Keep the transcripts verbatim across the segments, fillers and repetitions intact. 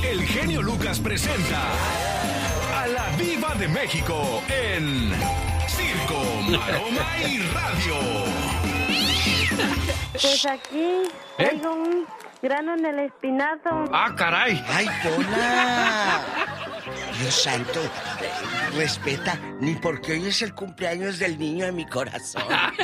el genio Lucas presenta a la Diva de México en Circo, Maroma y Radio. Pues aquí traigo ¿Eh? un grano en el espinazo. ¡Ah, caray! ¡Ay, Pola! Dios santo, respeta, ni porque hoy es el cumpleaños del niño de mi corazón.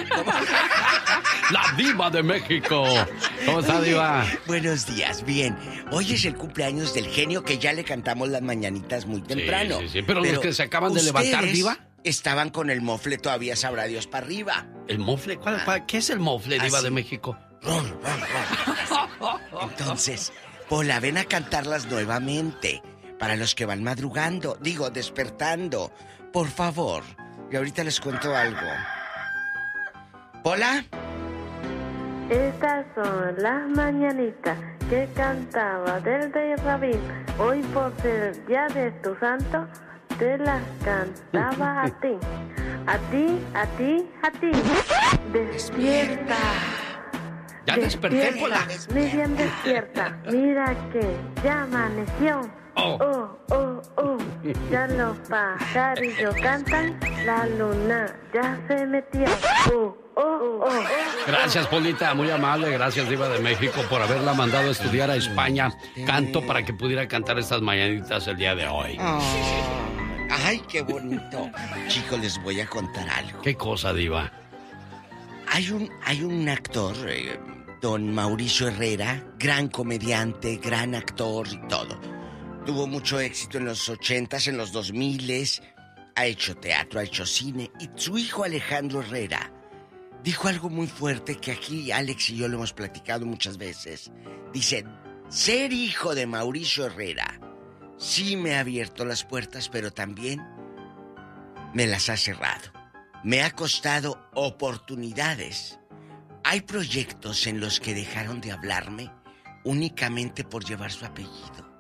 La Diva de México. ¿Cómo está, Diva? Buenos días, bien. Hoy es el cumpleaños del genio que ya le cantamos las mañanitas muy temprano. Sí, sí, sí. Pero, pero los que se acaban de levantar, Diva, estaban con el mofle todavía, sabrá Dios, para arriba. ¿El mofle? ¿Cuál, cuál, ¿Qué es el mofle, Diva Así. de México? Ron, ron, ron. Entonces, Pola, ven a cantarlas nuevamente. Para los que van madrugando, digo, despertando. Por favor. Y ahorita les cuento algo. ¿Pola? Estas son las mañanitas que cantaba del rey Rabín. Hoy por ser día de tu santo, te las cantaba a ti. A ti, a ti, a ti. Despierta. Ya desperté, Pola. Muy bien despierta. Mira que ya amaneció. Oh. Oh, oh, oh, ya los pajarillos cantan, la luna ya se metió. Oh, oh, oh. Gracias, Polita, muy amable. Gracias, Diva de México, por haberla mandado a estudiar a España canto para que pudiera cantar estas mañanitas el día de hoy. Oh. Ay, qué bonito. Chicos, les voy a contar algo. ¿Qué cosa, Diva? Hay un, hay un actor, eh, don Mauricio Herrera, gran comediante, gran actor y todo. Tuvo mucho éxito en los ochentas, en los dos miles, ha hecho teatro, ha hecho cine, y su hijo Alejandro Herrera dijo algo muy fuerte que aquí Alex y yo lo hemos platicado muchas veces. Dice, ser hijo de Mauricio Herrera sí me ha abierto las puertas, pero también me las ha cerrado. Me ha costado oportunidades. Hay proyectos en los que dejaron de hablarme únicamente por llevar su apellido.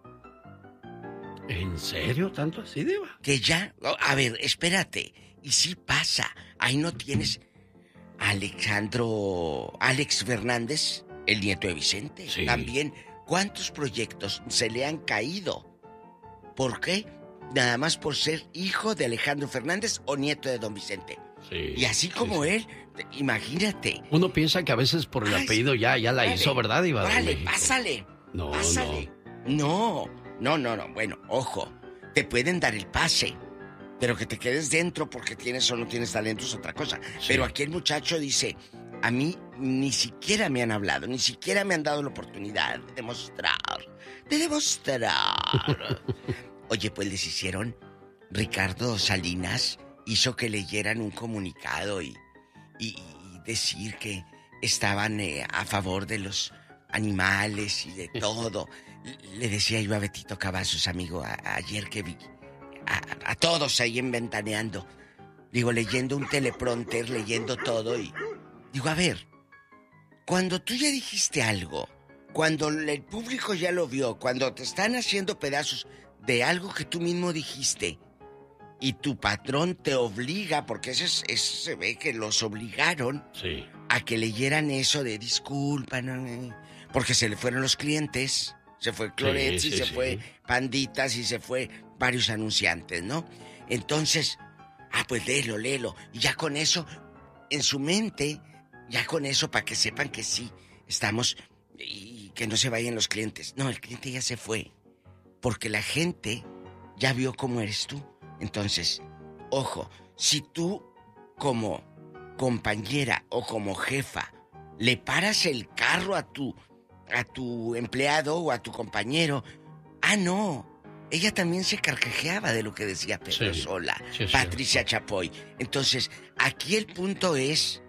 ¿En serio? ¿Tanto así, Diva? Que ya... A ver, espérate. Y sí pasa. Ahí no tienes... Alejandro... Alex Fernández, el nieto de Vicente. Sí. También. ¿Cuántos proyectos se le han caído? ¿Por qué? Nada más por ser hijo de Alejandro Fernández o nieto de don Vicente. Sí. Y así como sí, sí. él, imagínate. Uno piensa que a veces por el Ay, apellido ya, ya la vale, hizo, ¿verdad, Diva de Vale, México? pásale. No, pásale. No. No, no, no. Bueno, ojo. Te pueden dar el pase. Pero que te quedes dentro porque tienes o no tienes talento es otra cosa. Sí. Pero aquí el muchacho dice, a mí ni siquiera me han hablado, ni siquiera me han dado la oportunidad de demostrar, de demostrar. Oye, pues les hicieron, Ricardo Salinas hizo que leyeran un comunicado y, y, y decir que estaban eh, a favor de los animales y de todo. Le decía yo a Betito Cavazos, amigo, a, a ayer que vi a, a todos ahí en Ventaneando, digo, leyendo un teleprompter, leyendo todo y digo, a ver, cuando tú ya dijiste algo, cuando el público ya lo vio, cuando te están haciendo pedazos de algo que tú mismo dijiste y tu patrón te obliga, porque eso, es, eso se ve que los obligaron Sí. a que leyeran eso de disculpa, no, porque se le fueron los clientes. Se fue Clorets sí, y sí, se sí. fue Panditas y se fue varios anunciantes, ¿no? Entonces, ah, pues léelo, léelo. Y ya con eso, en su mente, ya con eso, para que sepan que sí, estamos y que no se vayan los clientes. No, el cliente ya se fue. Porque la gente ya vio cómo eres tú. Entonces, ojo, si tú como compañera o como jefa le paras el carro a tu... a tu empleado o a tu compañero. Ah, no. Ella también se carcajeaba de lo que decía Pedro Sí, Sola, sí, Patricia sí. Chapoy. Entonces, aquí el punto es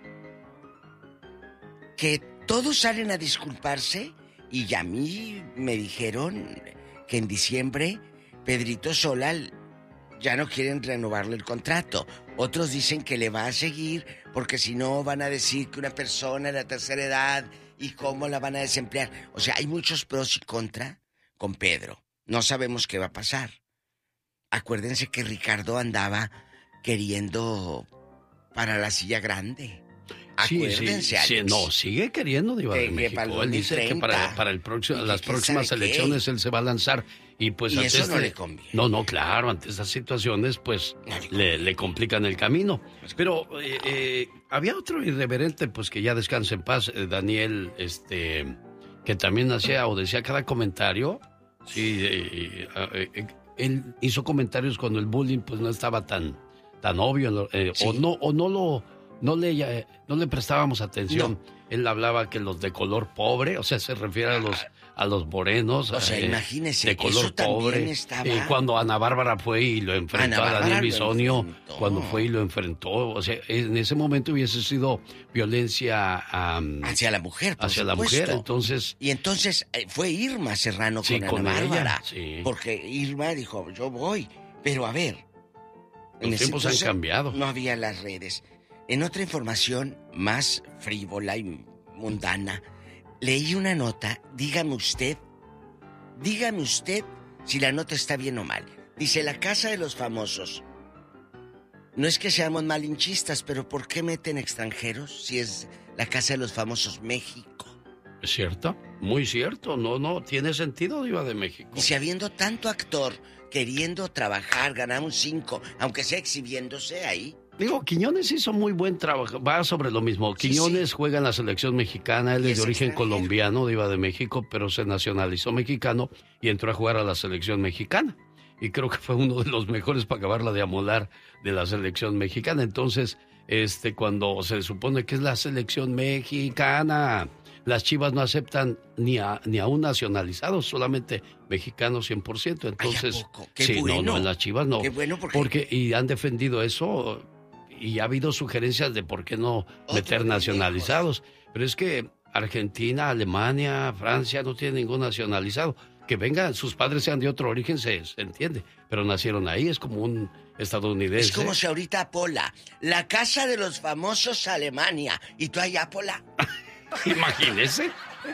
que todos salen a disculparse y a mí me dijeron que en diciembre Pedrito Sola ya no quieren renovarle el contrato. Otros dicen que le va a seguir porque si no van a decir que una persona de la tercera edad y cómo la van a desemplear. O sea, hay muchos pros y contra con Pedro. No sabemos qué va a pasar. Acuérdense que Ricardo andaba queriendo para la silla grande. Acuérdense, sí, Alex. sí, no, sigue queriendo Diva de que México. para el Él dice que para, para el próximo, Y las que próximas sabe qué. elecciones él se va a lanzar. Y pues Y ante eso no este- le conviene. No, no, claro, ante estas situaciones pues No le le, le complican el camino. Pero eh, eh, había otro irreverente, pues que ya descanse en paz, eh, Daniel, este, que también hacía o decía cada comentario. Sí, eh, eh, eh, él hizo comentarios cuando el bullying pues no estaba tan, tan obvio, eh, Sí. o no, o no lo, no le, eh, no le prestábamos atención. Él hablaba que los de color pobre, o sea, se refiere a los, a los morenos. O sea, eh, imagínese, de color eso también pobre. estaba- Eh, cuando Ana Bárbara fue y lo enfrentó Ana a Daniel Bárbara lo Bisonio, enfrentó. cuando fue y lo enfrentó, o sea, en ese momento hubiese sido violencia am, Hacia la mujer, por hacia la supuesto. mujer, entonces... Y entonces eh, fue Irma Serrano Sí, con, con Ana ella, Bárbara. sí. Porque Irma dijo, yo voy. Pero a ver. Los en ese tiempos han entonces cambiado. No había las redes. En otra información más frívola y mundana, leí una nota, dígame usted, dígame usted si la nota está bien o mal. Dice, la casa de los famosos. No es que seamos malinchistas, pero ¿por qué meten extranjeros si es la casa de los famosos México? ¿Es cierto? Muy cierto, no, no, tiene sentido, Diva de México. Y si habiendo tanto actor queriendo trabajar, ganar un cinco, aunque sea exhibiéndose ahí. Digo, Quiñones hizo muy buen trabajo, va sobre lo mismo. Sí, Quiñones sí. juega en la selección mexicana, él Y es es de origen extranjero. colombiano, Diva de México, pero se nacionalizó mexicano y entró a jugar a la selección mexicana. Y creo que fue uno de los mejores para acabarla de amolar de la selección mexicana. Entonces, este, cuando se supone que es la selección mexicana, las Chivas no aceptan ni a, ni a un nacionalizado, solamente mexicanos cien por ciento. Entonces, Ay, ¿a poco? Qué sí, bueno. no, no, en las Chivas no. Qué bueno porque... Porque, y han defendido eso, y ha habido sugerencias de por qué no Otro meter de nacionalizados. Pero es que Argentina, Alemania, Francia no tienen ningún nacionalizado. Que vengan, sus padres sean de otro origen, se, se entiende. Pero nacieron ahí, es como un estadounidense. Es como si ahorita Pola, la casa de los famosos Alemania, y tú allá, Pola. Imagínese.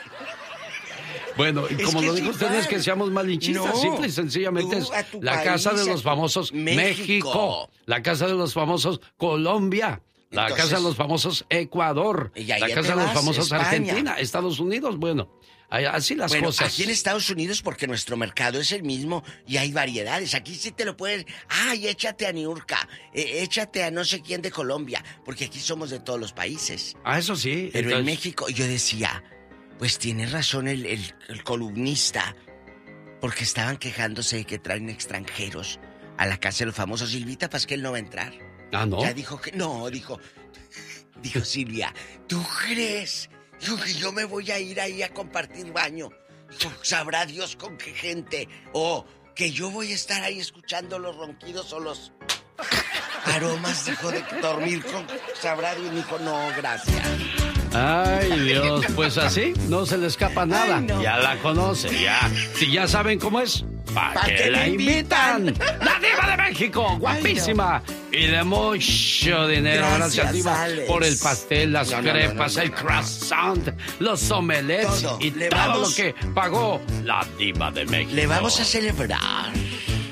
Bueno, y Es como que lo es dijo usted, no es que igual. seamos malinchistas, No. simple y sencillamente Tú es a tu la país, casa de a los tu- famosos México. México, la casa de los famosos Colombia, la Entonces- casa de los famosos Ecuador, Y ahí la ya casa te de los vas, famosos España. Argentina, Estados Unidos, bueno, ahí- así las Bueno, cosas. aquí en Estados Unidos, porque nuestro mercado es el mismo y hay variedades. Aquí sí te lo puedes... Ay, échate a Niurka, eh, échate a no sé quién de Colombia, porque aquí somos de todos los países. Ah, eso sí. Pero en entonces- México, yo decía, pues tiene razón el, el- el columnista, porque estaban quejándose de que traen extranjeros a la casa de los famosos. Silvita Pasquel no va a entrar. Ah, ¿no? Ya dijo que... No, dijo... Dijo Silvia, ¿tú crees? Dijo que yo me voy a ir ahí a compartir baño. Dijo, sabrá Dios con qué gente. O que yo voy a estar ahí escuchando los ronquidos o los aromas, dijo, de dormir con... Sabrá Dios, dijo, no, gracias. Ay, Dios, pues así no se le escapa nada. Ay, no. Ya la conoce, ya. Si ya saben cómo es, ¿para ¿Pa' qué qué la le invitan? invitan? La Diva de México, guapísima y de mucho dinero. Gracias, Gracias, Diva, Alex. por el pastel, las No, no, no, crepas, no, no, el no. croissant, los omelets Todo. y Le todo vamos- lo que pagó la Diva de México. Le vamos a celebrar.